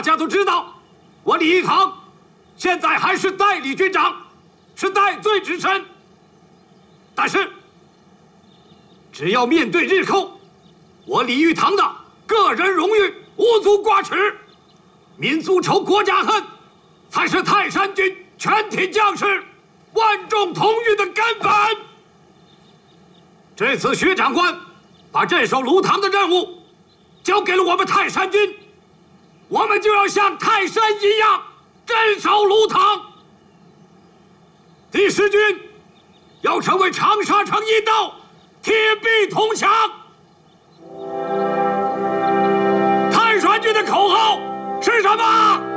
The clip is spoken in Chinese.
家都知道，我李义堂现在还是代理军长，是戴罪之身。但是，只要面对日寇，我李玉堂的个人荣誉无足挂齿，民族仇、国家恨，才是泰山军全体将士万众同育的根本。这次薛长官把镇守卢塘的任务交给了我们泰山军，我们就要像泰山一样镇守卢塘。第10军要成为长沙城一道铁壁铜墙。泰山军的口号是什么？